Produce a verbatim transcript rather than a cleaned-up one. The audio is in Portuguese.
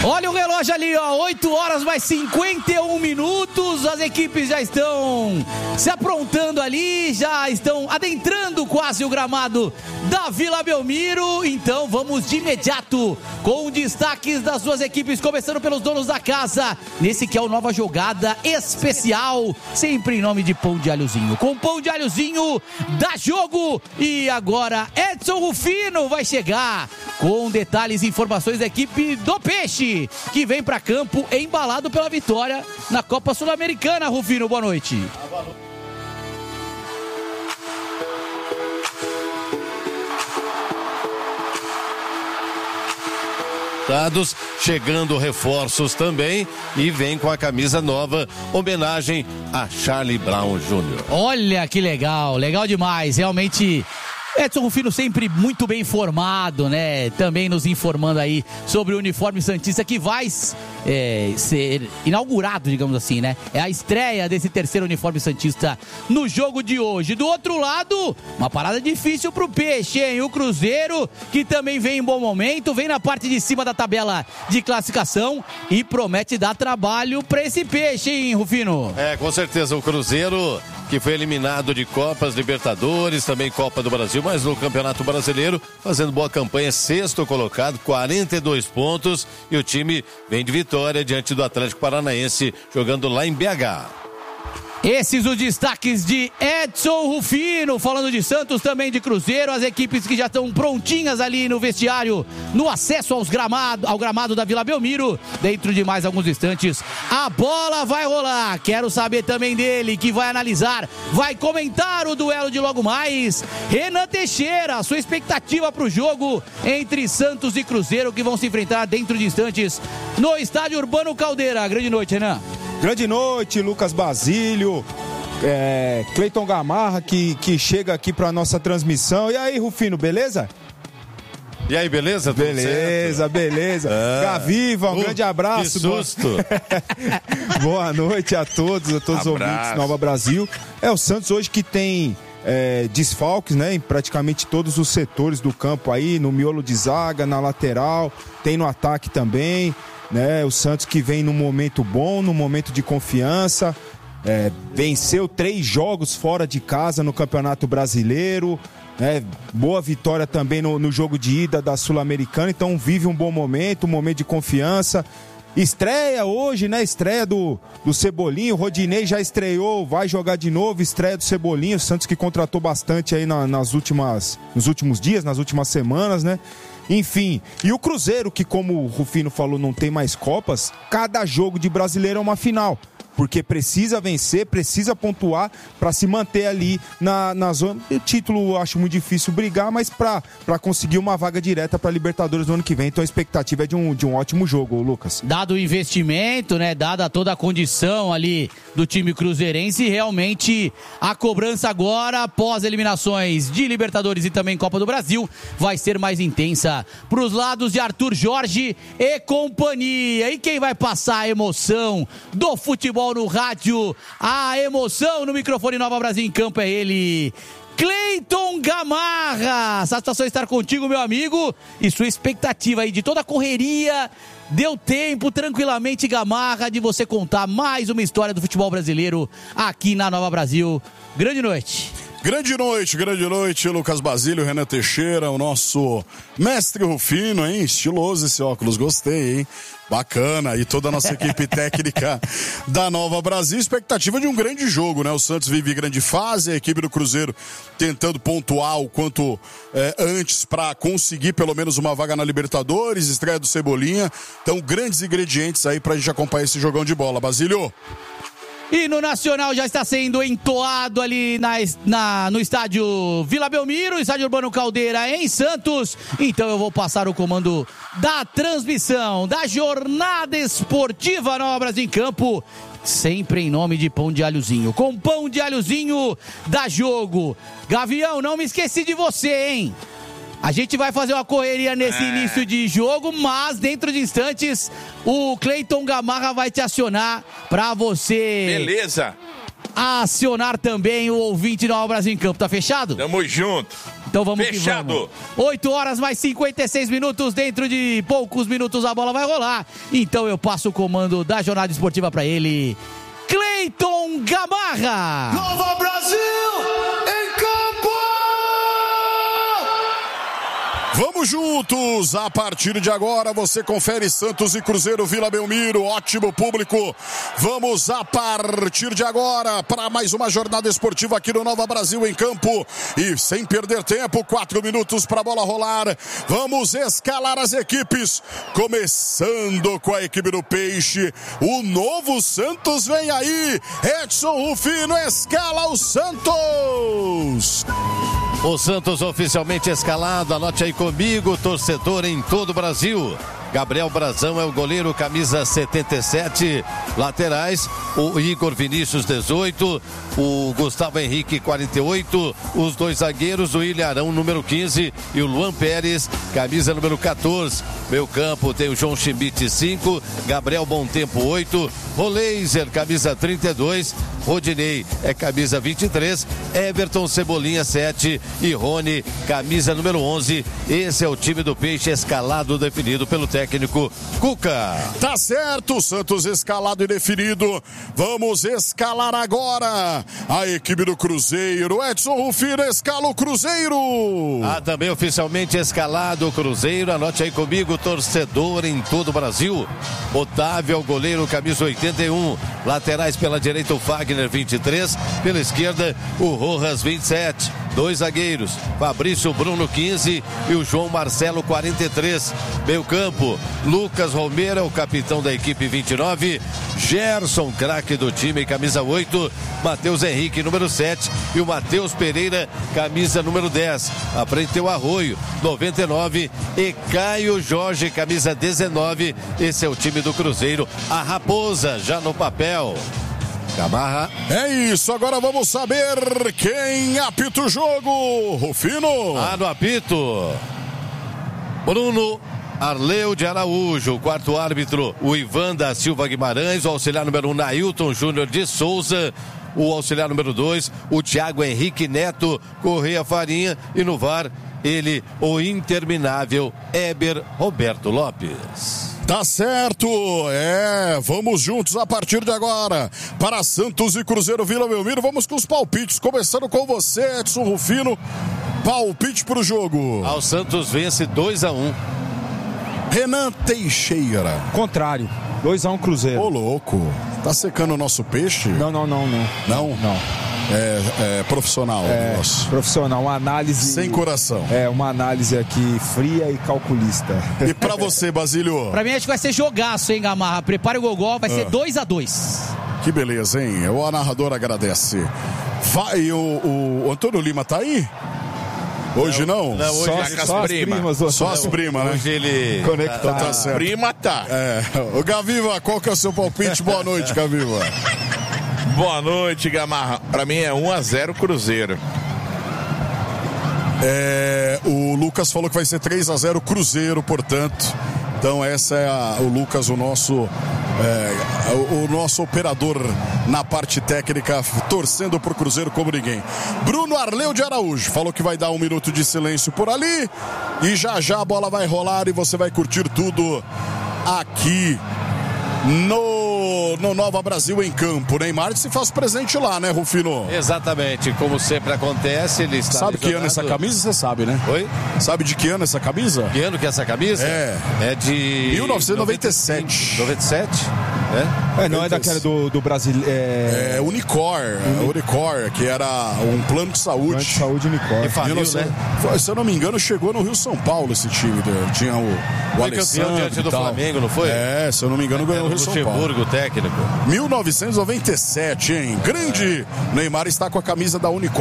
Olha o relógio ali, ó, oito horas mais cinquenta e um minutos, as equipes já estão se aprontando ali, já estão adentrando quase o gramado da Vila Belmiro, então vamos de imediato com destaques das suas equipes, começando pelos donos da casa, nesse que é o Nova Jogada Especial, sempre em nome de Pão de Alhozinho, com Pão de Alhozinho dá jogo, e agora Edson Rufino vai chegar com detalhes e informações da equipe do Peixe, que vem para campo embalado pela vitória na Copa Sul-Americana. Rufino, boa noite. Dados, chegando reforços também e vem com a camisa nova, homenagem a Charlie Brown Júnior Olha que legal, legal demais, realmente. Edson Rufino sempre muito bem informado, né? Também nos informando aí sobre o uniforme santista que vai é, ser inaugurado, digamos assim, né? É a estreia desse terceiro uniforme santista no jogo de hoje. Do outro lado, uma parada difícil pro Peixe, hein? O Cruzeiro, que também vem em bom momento, vem na parte de cima da tabela de classificação e promete dar trabalho pra esse Peixe, hein, Rufino? É, com certeza, o Cruzeiro, que foi eliminado de Copas Libertadores, também Copa do Brasil, mas no Campeonato Brasileiro, fazendo boa campanha, sexto colocado, quarenta e dois pontos, e o time vem de vitória diante do Atlético Paranaense, jogando lá em B H. Esses os destaques de Edson Rufino, falando de Santos, também de Cruzeiro, as equipes que já estão prontinhas ali no vestiário, no acesso aos gramado, ao gramado da Vila Belmiro. Dentro de mais alguns instantes, a bola vai rolar. Quero saber também dele, que vai analisar, vai comentar o duelo de logo mais. Renan Teixeira, sua expectativa para o jogo entre Santos e Cruzeiro, que vão se enfrentar dentro de instantes no Estádio Urbano Caldeira. Grande noite, Renan. Grande noite, Lucas Basílio, é, Cleiton Gamarra, que, que chega aqui para nossa transmissão. E aí, Rufino, beleza? E aí, beleza? Tudo beleza, certo? beleza. Ah, Gaviva, um uh, grande abraço. Que susto. Boa noite a todos, a todos os ouvintes do Nova Brasil. É o Santos hoje que tem é, desfalques, né, em praticamente todos os setores do campo aí, no miolo de zaga, na lateral, tem no ataque também. Né, o Santos que vem num momento bom, num momento de confiança, é, venceu três jogos fora de casa no Campeonato Brasileiro, né, boa vitória também no, no jogo de ida da Sul-Americana, então vive um bom momento, um momento de confiança. Estreia hoje, né? Estreia do, do Cebolinha, o Rodinei já estreou, vai jogar de novo, estreia do Cebolinha, o Santos que contratou bastante aí na, nas últimas, nos últimos dias, nas últimas semanas, né? Enfim, e o Cruzeiro, que como o Rufino falou, não tem mais Copas, cada jogo de Brasileiro é uma final, porque precisa vencer, precisa pontuar para se manter ali na, na zona. O título eu acho muito difícil brigar, mas para conseguir uma vaga direta para Libertadores no ano que vem, então a expectativa é de um, de um ótimo jogo, Lucas. Dado o investimento, né, dada toda a condição ali do time cruzeirense, realmente a cobrança agora, após eliminações de Libertadores e também Copa do Brasil, vai ser mais intensa para os lados de Arthur Jorge e companhia. E quem vai passar a emoção do futebol no rádio, a emoção no microfone Nova Brasil em campo, é ele, Cleiton Gamarra. Satisfação é estar contigo, meu amigo, e sua expectativa aí de toda a correria. Deu tempo, tranquilamente, Gamarra, de você contar mais uma história do futebol brasileiro aqui na Nova Brasil. Grande noite. Grande noite, grande noite, Lucas Basílio, Renan Teixeira, o nosso mestre Rufino, hein? Estiloso esse óculos, gostei, hein? Bacana, e toda a nossa equipe técnica da Nova Brasil, expectativa de um grande jogo, né? O Santos vive grande fase, a equipe do Cruzeiro tentando pontuar o quanto é, antes para conseguir pelo menos uma vaga na Libertadores, estreia do Cebolinha, então grandes ingredientes aí pra gente acompanhar esse jogão de bola, Basílio. E no Nacional já está sendo entoado ali na, na, no estádio Vila Belmiro, estádio Urbano Caldeira em Santos. Então eu vou passar o comando da transmissão, da jornada esportiva Nova Brasil em campo, sempre em nome de Pão de Alhozinho. Com Pão de Alhozinho dá jogo. Gavião, não me esqueci de você, hein? A gente vai fazer uma correria nesse é. início de jogo, mas dentro de instantes o Cleiton Gamarra vai te acionar pra você... Beleza. Acionar também o ouvinte do Nova Brasil em campo. Tá fechado? Tamo junto. Então vamos Fechado. que vamos. oito horas mais cinquenta e seis minutos, dentro de poucos minutos a bola vai rolar. Então eu passo o comando da jornada esportiva para ele, Cleiton Gamarra. Nova Brasil em campo! Vamos juntos, a partir de agora você confere Santos e Cruzeiro, Vila Belmiro, ótimo público. Vamos a partir de agora para mais uma jornada esportiva aqui no Nova Brasil em campo. E sem perder tempo, quatro minutos para a bola rolar. Vamos escalar as equipes, começando com a equipe do Peixe. O novo Santos vem aí, Edson Rufino escala o Santos. O Santos oficialmente escalado, anote aí comigo, torcedor em todo o Brasil. Gabriel Brazão é o goleiro, camisa setenta e sete, laterais, o Igor Vinícius, dezoito, o Gustavo Henrique, quarenta e oito, os dois zagueiros, o Ilharão, número quinze, e o Luan Pérez, camisa número quatorze. Meio campo tem o João Schmidt, cinco, Gabriel Bontempo, oito, Roleiser, camisa trinta e dois, Rodinei é camisa vinte e três, Everton Cebolinha, sete, e Rony, camisa número onze. Esse é o time do Peixe escalado, definido pelo técnico Cuca. Tá certo, Santos escalado e definido. Vamos escalar agora a equipe do Cruzeiro. Edson Rufino escala o Cruzeiro. Ah, também oficialmente escalado o Cruzeiro. Anote aí comigo, torcedor em todo o Brasil. Otávio é o goleiro, camisa oitenta e um. Laterais pela direita, o Fagner, vinte e três. Pela esquerda, o Rojas, vinte e sete. Dois zagueiros, Fabrício Bruno, quinze, e o João Marcelo, quarenta e três. Meio campo, Lucas Romero é o capitão da equipe, vinte e nove. Gerson, craque do time, camisa oito. Matheus Henrique, número sete. E o Matheus Pereira, camisa número dez. À frente tem o Arroio, noventa e nove. E Caio Jorge, camisa dezenove. Esse é o time do Cruzeiro. A Raposa, já no papel. Gamarra. É isso, agora vamos saber quem apita o jogo. Rufino. Ah, no apito, Bruno Arleu de Araújo. O quarto árbitro, o Ivan da Silva Guimarães. O auxiliar número um, Nailton Júnior de Souza. O auxiliar número dois, o Thiago Henrique Neto Correia Farinha. E no V A R, ele, o interminável Éber Roberto Lopes. Tá certo, é, vamos juntos a partir de agora para Santos e Cruzeiro, Vila Belmiro. Vamos com os palpites, começando com você, Edson Rufino. Palpite pro jogo. Ao Santos vence dois a um. Renan Teixeira. Contrário, dois a um Cruzeiro. Ô louco, tá secando o nosso peixe? Não, não, não, não. Não? Não. É, é profissional. É, nosso. profissional, uma análise... Sem coração. É, uma análise aqui fria e calculista. E pra você, Basílio? Pra mim acho que vai ser jogaço, hein, Gamarra? Prepare o gogó, vai ah. ser dois a dois. Que beleza, hein? O narrador agradece. Vai, o, o Antônio Lima tá aí? Hoje não? Não, hoje só, é só as primas. Só as primas, né? Hoje ele... Conectado. Tá certo. Prima tá. É. O Gaviva, qual que é o seu palpite? Boa noite, Gaviva. Boa noite, Gamarra. Pra mim é um a zero Cruzeiro. É, o Lucas falou que vai ser três a zero Cruzeiro, portanto. Então essa é a, o Lucas, o nosso é, o, o nosso operador na parte técnica, torcendo pro Cruzeiro como ninguém. Bruno Arleu de Araújo falou que vai dar um minuto de silêncio por ali e já já a bola vai rolar e você vai curtir tudo aqui no, no Nova Brasil em campo. Neymar se faz presente lá, né, Rufino? Exatamente, como sempre acontece, ele está... Sabe que ano é essa camisa? Você sabe, né? Oi? Sabe de que ano é essa camisa? Que ano que é essa camisa? É. É de... mil novecentos e noventa e sete. noventa e sete? É? É, não é daquela do, do Brasil. É, é Unicor, Uni... Unicor, que era um plano de saúde. Plano de saúde Unicor. E faliu, né? Foi, se eu não me engano, chegou no Rio São Paulo esse time. Tinha o, o foi Alessandro campeão diante do Flamengo, não foi? É, se eu não me engano, ganhou o Rio São Paulo. Luxemburgo, técnico. mil novecentos e noventa e sete, hein? Grande Neymar está com a camisa da Unicor.